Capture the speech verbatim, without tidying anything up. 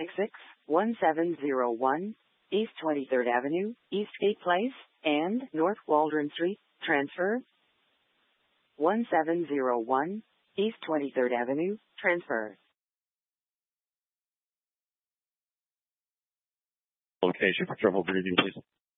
six one seven zero one East twenty-third Avenue, Eastgate Place, and North Waldron Street. Transfer. one seven zero one East twenty-third Avenue. Transfer. Location for trouble breathing, please.